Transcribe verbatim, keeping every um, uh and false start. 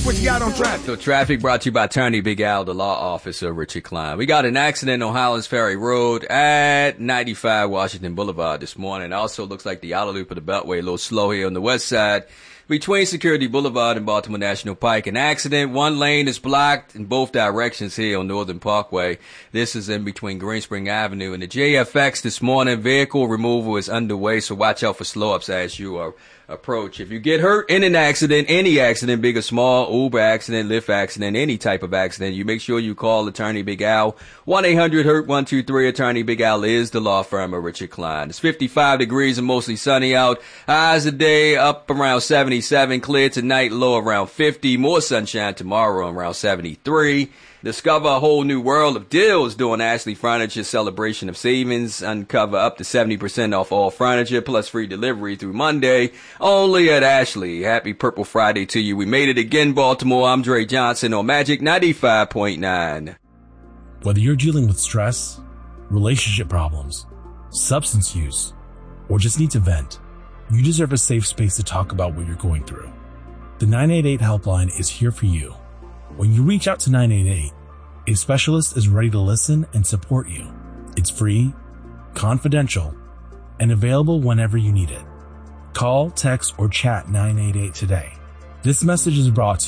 What you got on traffic? So traffic brought to you by Attorney Big Al, the law officer Richard Klein. We got an accident on Highlands Ferry Road at ninety-five Washington Boulevard this morning. Also looks like the outer loop of the Beltway a little slow here on the west side. Between Security Boulevard and Baltimore National Pike, an accident. One lane is blocked in both directions here on Northern Parkway. This is in between Greenspring Avenue and the J F X this morning. Vehicle removal is underway, so watch out for slow-ups as you are approach. If you get hurt in an accident, any accident, big or small, Uber accident, Lyft accident, any type of accident, you make sure you call Attorney Big Al. one eight hundred hurt one two three. Attorney Big Al is the law firm of Richard Klein. It's fifty-five degrees and mostly sunny out. Highs today up around seventy-seven. Clear tonight, low around fifty. More sunshine tomorrow around seventy-three. Discover a whole new world of deals during Ashley Furniture Celebration of Savings. Uncover up to seventy percent off all furniture plus free delivery through Monday. Only at Ashley. Happy Purple Friday to you. We made it again, Baltimore. I'm Dre Johnson on Magic ninety-five point nine. Whether you're dealing with stress, relationship problems, substance use, or just need to vent, you deserve a safe space to talk about what you're going through. The nine eight eight helpline is here for you. When you reach out to nine eight eight, a specialist is ready to listen and support you. It's free, confidential, and available whenever you need it. Call, text, or chat nine eight eight today. This message is brought to